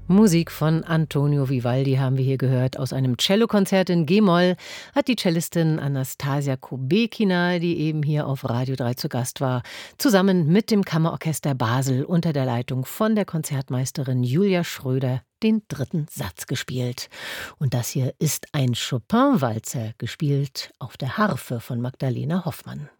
Musik von Antonio Vivaldi haben wir hier gehört. Aus einem Cellokonzert in G-Moll hat die Cellistin Anastasia Kubekina, die eben hier auf Radio 3 zu Gast war, zusammen mit dem Kammerorchester Basel unter der Leitung von der Konzertmeisterin Julia Schröder den dritten Satz gespielt. Und das hier ist ein Chopin-Walzer, gespielt auf der Harfe von Magdalena Hoffmann.